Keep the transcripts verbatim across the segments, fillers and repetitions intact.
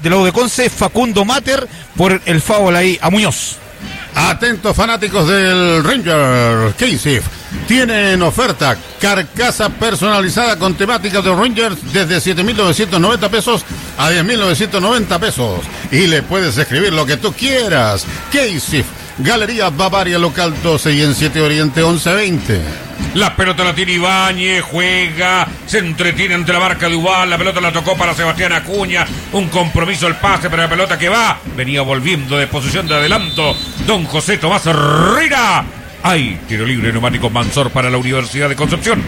de la U de Conce, Facundo Mater, por el foul ahí a Muñoz. Atentos fanáticos del Rangers, K-Sif tienen oferta, carcasa personalizada con temática de Rangers desde siete mil novecientos noventa pesos a diez mil novecientos noventa pesos. Y le puedes escribir lo que tú quieras. K-Sif, Galería Bavaria, local doce y en siete Oriente once veinte. La pelota la tiene Ibáñez, juega, se entretiene ante la marca de Ubal, la pelota la tocó para Sebastián Acuña, un compromiso el pase para la pelota que va, venía volviendo de posición de adelanto, don José Tomás Herrera. Hay tiro libre neumático Mansor para la Universidad de Concepción.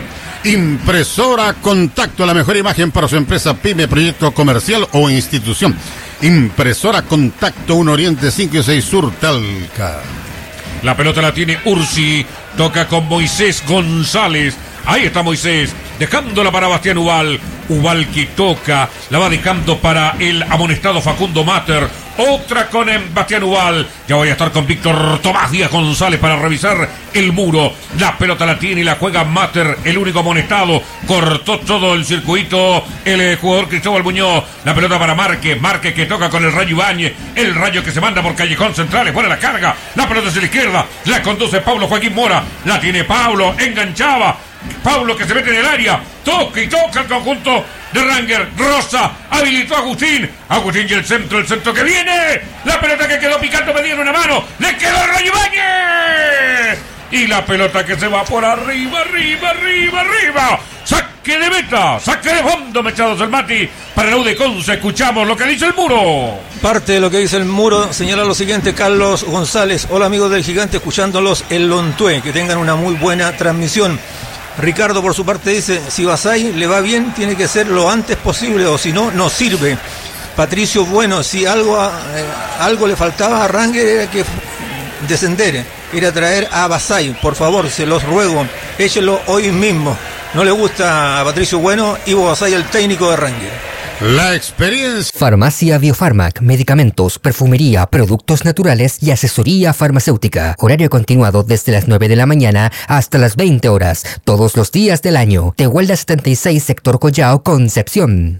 Impresora Contacto, la mejor imagen para su empresa, pyme, proyecto comercial o institución. Impresora Contacto, uno Oriente cinco y seis Sur, Talca. La pelota la tiene Ursi, toca con Moisés González. Ahí está Moisés, dejándola para Bastián Ubal. Ubal que toca, la va dejando para el amonestado Facundo Mater. Otra con Bastián Ubal. Ya voy a estar con Víctor Tomás Díaz González para revisar el muro. La pelota la tiene y la juega Mater, el único amonestado. Cortó todo el circuito el eh, jugador Cristóbal Muñoz. La pelota para Márquez. Márquez que toca con el Rayo Ibáñez. El Rayo que se manda por Callejón Central. Fuera la carga. La pelota hacia la izquierda. La conduce Pablo Joaquín Mora. La tiene Pablo. Enganchaba. Pablo que se mete en el área, toca y toca el conjunto de Ranger. Rosa habilitó a Agustín. Agustín y el centro, el centro que viene. La pelota que quedó picando, me dieron una mano. Le quedó el Rayo Ibáñez. Y la pelota que se va por arriba, arriba, arriba, arriba. Saque de meta, saque de fondo, Mechados el Mati. Para la U de Conce, escuchamos lo que dice el muro. Parte de lo que dice el muro señala lo siguiente, Carlos González. Hola amigos del Gigante, escuchándolos en Lontué. Que tengan una muy buena transmisión. Ricardo por su parte dice, si Basay le va bien, tiene que ser lo antes posible, o si no, no sirve. Patricio Bueno, si algo, eh, algo le faltaba a Ranger era que descender, era traer a Basay, por favor, se los ruego, échenlo hoy mismo. No le gusta a Patricio Bueno, Ivo Basay, el técnico de Ranger. La experiencia. Farmacia Biofarmac, medicamentos, perfumería, productos naturales y asesoría farmacéutica. Horario continuado desde las nueve de la mañana hasta las veinte horas, todos los días del año. Tehuelda setenta y seis, sector Collao, Concepción.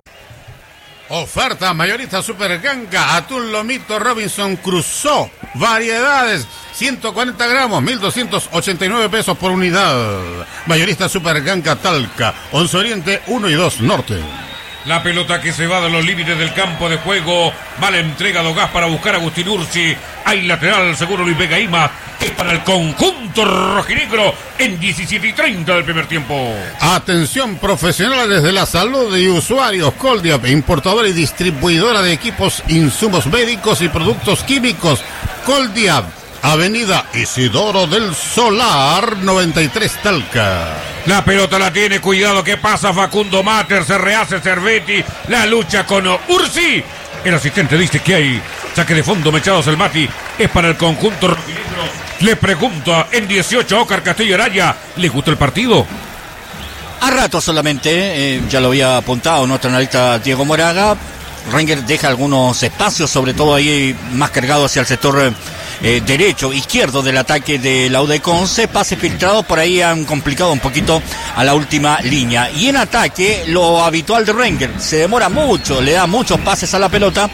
Oferta mayorista Super Ganga, atún lomito Robinson Crusoe, variedades, ciento cuarenta gramos, mil doscientos ochenta y nueve pesos por unidad. Mayorista Super Ganga Talca, once Oriente uno y dos Norte. La pelota que se va de los límites del campo de juego. Va la entrega de Ogás para buscar a Agustín Ursi. Hay lateral, seguro Luis Vega Ima. Es para el conjunto rojinegro en diecisiete y treinta del primer tiempo. Atención profesional desde la salud de usuarios. Coldiap, importadora y distribuidora de equipos, insumos médicos y productos químicos. Coldiap, Avenida Isidoro del Solar, noventa y tres Talca. La pelota la tiene, cuidado que pasa Facundo Mater, se rehace Cervetti, la lucha con Ursi. El asistente dice que hay saque de fondo, Mechados el Mati, es para el conjunto rojinegro. Le pregunto en dieciocho, Óscar Castillo Araya, ¿le gustó el partido? A rato solamente, eh, ya lo había apuntado nuestro analista Diego Moraga. Ranger deja algunos espacios, sobre todo ahí más cargado hacia el sector eh, derecho, izquierdo del ataque de la U de Conce. Pases filtrados por ahí han complicado un poquito a la última línea. Y en ataque, lo habitual de Ranger, se demora mucho, le da muchos pases a la pelota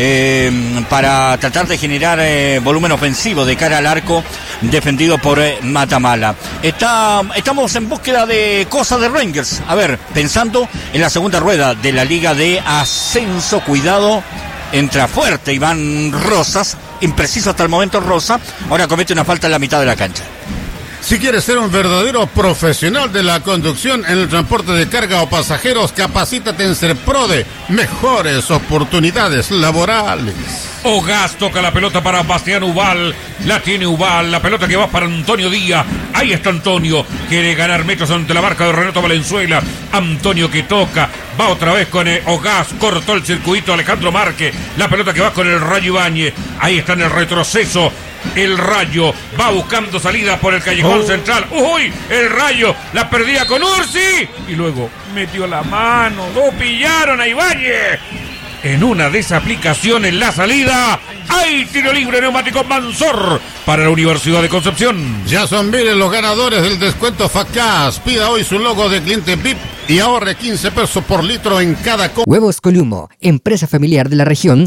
eh, para tratar de generar eh, volumen ofensivo de cara al arco defendido por eh, Matamala. Está, estamos en búsqueda de cosas de Rangers. A ver, pensando en la segunda rueda de la Liga de Ascenso, cuidado, entra fuerte Iván Rosas, impreciso hasta el momento Rosa, ahora comete una falta en la mitad de la cancha. Si quieres ser un verdadero profesional de la conducción en el transporte de carga o pasajeros, capacítate en Serprode, mejores oportunidades laborales. Ogás toca la pelota para Bastián Ubal, la tiene Ubal, la pelota que va para Antonio Díaz, ahí está Antonio, quiere ganar metros ante la marca de Renato Valenzuela, Antonio que toca, va otra vez con eh, Ogás, cortó el circuito Alejandro Márquez, la pelota que va con el Rayo Ibáñez, ahí está en el retroceso, el Rayo va buscando salida por el callejón oh. central, uy, el Rayo la perdía con Ursi, y luego metió la mano, lo pillaron a Ibáñez. En una desaplicación en la salida, hay tiro libre neumático Mansor para la Universidad de Concepción. Ya son miles los ganadores del descuento Facaz. Pida hoy su logo de cliente V I P y ahorre quince pesos por litro en cada... Huevos Columo, empresa familiar de la región